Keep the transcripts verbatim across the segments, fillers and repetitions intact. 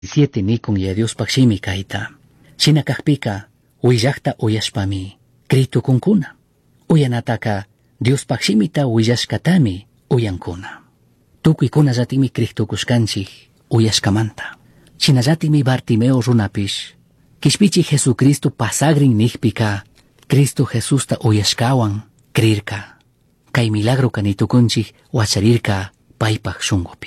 Siete nikun ya Dios pakshimi kaita. Shinakakpika uyakta uyashpami Cristo kunkuna. Uyanataka Dios pakshimita uyashkatami uyankuna. Tukuykuna zatimi Cristo kushkanchik uyashkamanta. Shinallatimi Bartimeo runapish. Kishpichi Jesucristo pasagrin nikpika Cristo Jesusta uyashkawan creerka. Kay milagro kanitukunchik wacharirka paypak shungupi.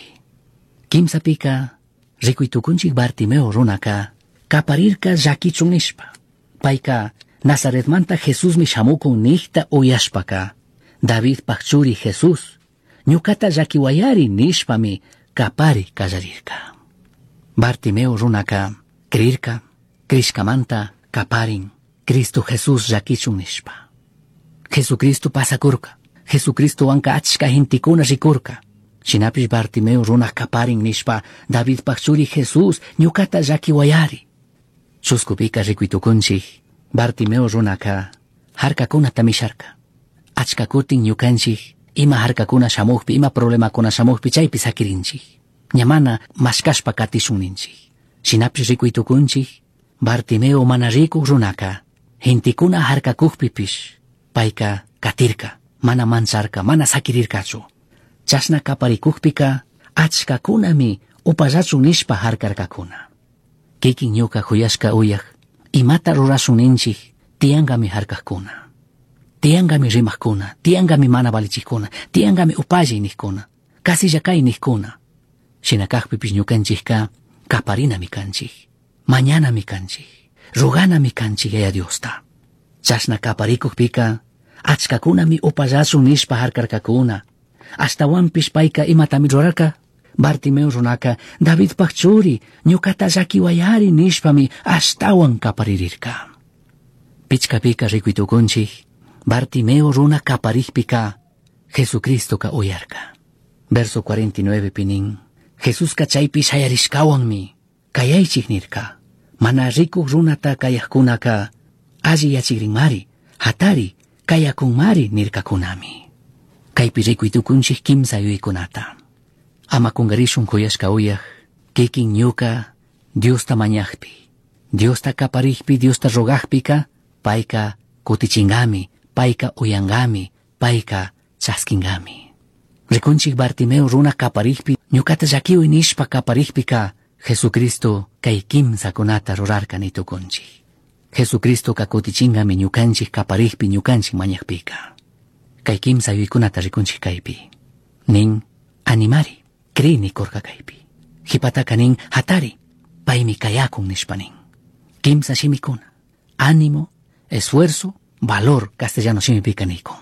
Kimsapika rikuitukunchik Bartimeo runaka kaparirka llakichun nishpa. Payka Nazaretmanta Jesusmi shamukun nikta uyashpaka David pakchuri Jesus ñukata llakiwayari nishpami kapari kallarirka. Bartimeo runaka creerka krishkamanta kaparin Cristo Jesus llakichun nishpa. Jesucristo pasakurka. Jesucristo wanka achka hintikuna rikurka. Shinapish Bartimeo runa kaparin nishpa David pakchuri Jesus ñukata llakiwayari. Chuskupika rikuitukunchik Bartimeo runaka harkakuna tamisharka. Achka kutin ñukanchik ima harkakuna shamukpi ima problemakuna shamukpi chaypi sakirinchik. Ñamana mashkashpa katishunninchik. Shinapish rikuitukunchik Bartimeo mana rikuq runaka hintikuna harkakukpipish payka katirka. Mana mancharka, mana sakirirkachu. Chasna kaparikukpika achkakunami upallachun nishpa harkarkakuna. Kikin ñuka huyashka uyak imata rurashunninchik tiyangami harkakuna. Tiyangami rimakuna, tiyangami mana valichikuna, tiyangami upallay nikkuna, kasillakay nikkuna. Shinakakpipish ñukanchikka kaparinami kanchik, mañanami kanchik, ruganami kanchik yaya Diosta. Chasna kaparikukpika achkakunami upallachun nishpa harkarkakuna. Ashtawanpish payka imatami rurarka. Bartimeo runaka David pakchuri ñukata llakiwayari nishpami ashtawan kaparirirka. Pichkapika rikuitukunchik Bartimeo runa kaparikpika Jesucristoka uyarka. Verso cuarenta y nueve pinin Jesuska chaypish hayarishkawanmi kayaychik nirka. Mana rikuq runata kayakkunaka alli yachikrinmari hatari kayakunmari nirkakunami. Kaypi rikuitukunchik kimsa yuykunata. Ama kungarishun kuyashka uyaj kikin ñuka Diosta mañajpi, Diosta kaparikpi, Diosta rogajpika payka kutichingami, payka uyangami, payka chaskingami. Rikunchik Bartimeo runa kaparikpi ñukata llakiwi nishpa kaparikpika Jesucristo kay kimsa kunata rurarka nitukunchik. Jesucristo ka kutichingami ñukanchik kaparikpi ñukanchik mañajpika. Kay kimsa yuykunata rikunchik kaypi. Nin animari, krini korka kaypi. Hipataka nin hatari, paymi kayakun nishpa nin. Kimsa shimikuna, ánimo, esfuerzo, valor castellano shimipika nikun.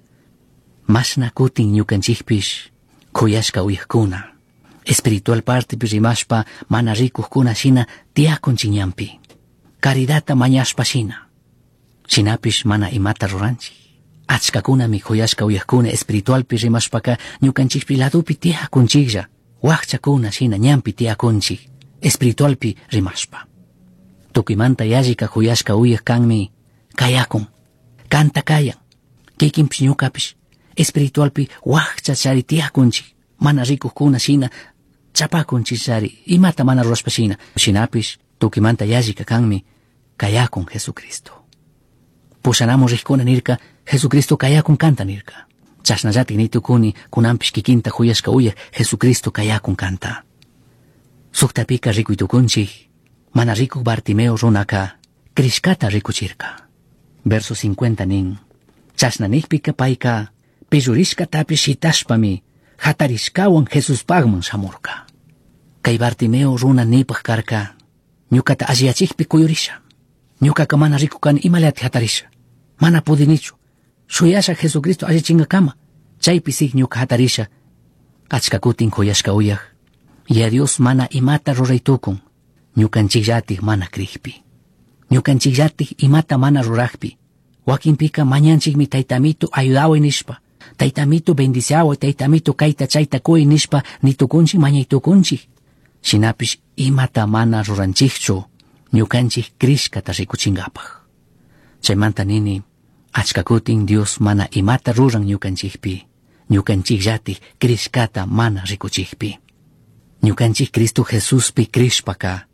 Mashna kutin ñukanchikpish kuyashka uyajkuna. Espiritual partipi rimashpa mana rikuqkuna shina tiyakunchik ñampi. Caridata mañashpa shina. Shinapish mana imata ruranchik. Achkakunami kuyashka uyajkuna espiritualpi rimashpaka ñukanchikpi ladupi tiyakunchiklla. Waqchakuna shina ñampi tiyakunchik espiritualpi rimashpa. Tukimanta yallika kuyashka uyaj kanmi kayakun. Kanta kayan. Kikinpish ñukapish espiritualpi waqcha chari tiyakunchik. Mana rikuqkuna shina chapakunchik chari imata mana rurashpa shina. Shinapish tukimanta yallika kanmi kayakun Jesucristo. Pushanamun rikkuna nirka Jesucristo kayakun kanta nirka. Chasnallatik nitukuni kunanpish kikinta huyashka uyaj Jesucristo kayakun kanta. Suktapika rikuytukunchik mana rikuq Bartimeo runaka krishkata rikuchirka. Verso cincuenta nin chasnanikpika payka pillurishkatapish hitashpami hatarishkawan Jesuspagman shamurka. Kay Bartimeo runa nipaq karka ñukata alliyachikpi kuyurisha. Ñukaka mana rikukani imalati hatarisha. Mana pudinichu. Shuyasha Jesucristo allichinga kama. Chaypi sig ñuka hatarisha. Achka kutin kuyashka uyaj. Ya Dios mana imata ruraytukun. Ñukanchikllatik mana krikpi. Ñukanchikllatik imata mana rurajpi. Wakinpika mañanchikmi taytamito ayudaway nishpa. Taytamito bendiciaway, taytamito kayta chayta kuy nishpa nitukunchik mañaytukunchik. Shinapish imata mana ruranchikchu. Ñukanchik krishkata rikuchingapaj. Chaymanta nini achka kutin Dios mana imata ruran ñukanchikpi. Ñukanchikllatik krishkata mana rikuchikpi. ñukanchik Cristo Jesús pi krishpaka